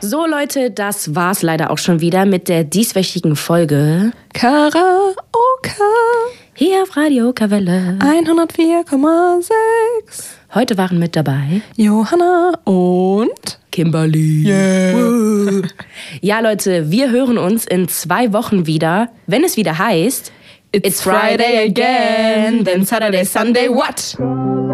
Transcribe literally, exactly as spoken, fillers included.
So Leute, das war's leider auch schon wieder mit der dieswöchigen Folge Karaoke hier auf Radio Kavelle hundertvier Komma sechs. Heute waren mit dabei Johanna und Kimberly. Yeah. Ja Leute, wir hören uns in zwei Wochen wieder, wenn es wieder heißt It's Friday again, then Saturday, Sunday, what?